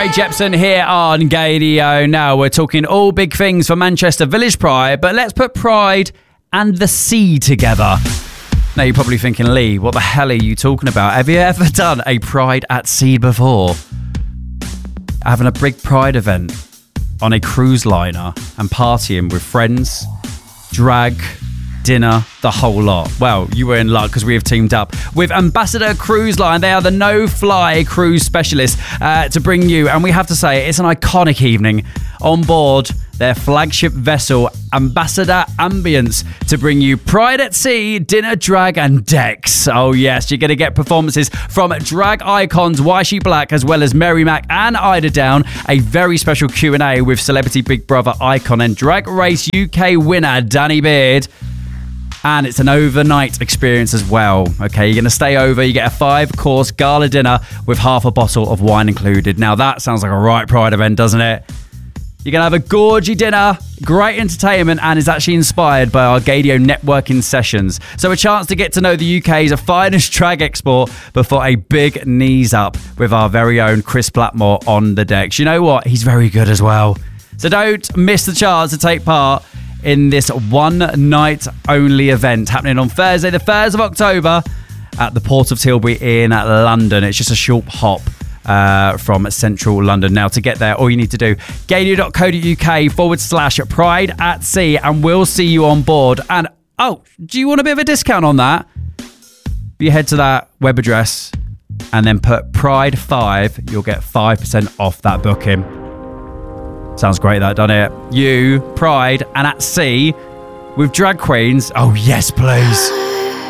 Ray Jepsen here on Gadio. Now we're talking all big things for Manchester Village Pride, but let's put Pride and the sea together. Now you're probably thinking, Lee, what the hell are you talking about? Have you ever done a Pride at sea before? Having a big Pride event on a cruise liner and partying with friends, drag, dinner, the whole lot. Well, you were in luck because we have teamed up with Ambassador Cruise Line. They are the no-fly cruise specialists to bring you, and we have to say, it's an iconic evening on board their flagship vessel, Ambassador Ambience, to bring you Pride at Sea, dinner, drag, and decks. Oh yes, you're going to get performances from drag icons Yshi Black, as well as Mary Mac and Ida Down, a very special Q&A with Celebrity Big Brother icon and Drag Race UK winner Danny Beard. And it's an overnight experience as well. Okay, you're going to stay over. You get a 5-course gala dinner with half a bottle of wine included. Now that sounds like a right Pride event, doesn't it? You're going to have a gorgy dinner, great entertainment, and is actually inspired by our Gadio networking sessions. So a chance to get to know the UK's finest drag export before a big knees up with our very own Chris Blackmore on the decks. You know what? He's very good as well. So don't miss the chance to take part in this one-night only event happening on Thursday, the 1st of October at the Port of Tilbury in London. It's just a short hop from central London. Now, to get there, all you need to do, gadio.co.uk/Pride at Sea, and we'll see you on board. And, oh, do you want a bit of a discount on that? You head to that web address and then put Pride 5, you'll get 5% off that booking. Sounds great, that, doesn't it? You, Pride, and at sea with drag queens. Oh, yes, please.